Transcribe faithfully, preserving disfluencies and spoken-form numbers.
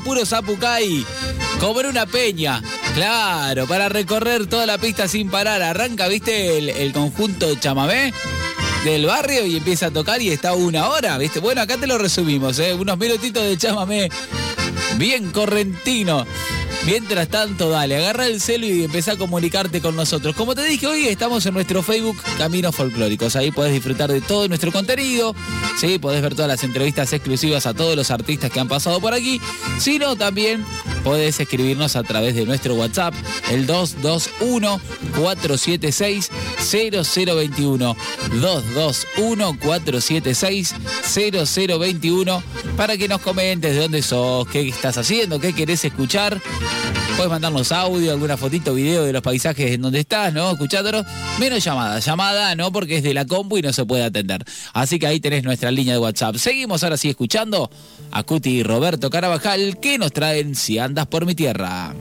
puro Zapucay, como en una peña. Claro, para recorrer toda la pista sin parar. Arranca, ¿viste? El, el conjunto chamamé del barrio y empieza a tocar y está una hora, ¿viste? Bueno, acá te lo resumimos, ¿eh? Unos minutitos de chamamé bien correntino. Mientras tanto, dale, agarra el celu y empezá a comunicarte con nosotros. Como te dije, hoy estamos en nuestro Facebook Caminos Folclóricos. Ahí podés disfrutar de todo nuestro contenido, ¿sí? Podés ver todas las entrevistas exclusivas a todos los artistas que han pasado por aquí. Si no, también podés escribirnos a través de nuestro WhatsApp, el dos dos uno, cuatro siete seis, cero cero dos uno. dos dos uno, cuatro siete seis, cero cero dos uno para que nos comentes de dónde sos, qué estás haciendo, qué querés escuchar. Puedes mandarnos audio, alguna fotito, video de los paisajes en donde estás, ¿no? Escuchándonos. Menos llamada. Llamada no, porque es de la compu y no se puede atender. Así que ahí tenés nuestra línea de WhatsApp. Seguimos ahora sí escuchando a Cuti y Roberto Carabajal, que nos traen Si andas por mi tierra.